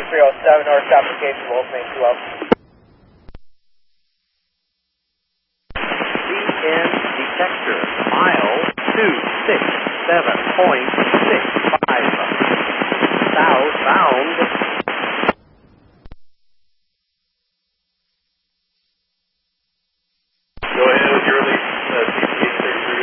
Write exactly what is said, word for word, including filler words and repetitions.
three oh seven, north application, Wolf Main two up. C N detector, mile two six seven point six five. Southbound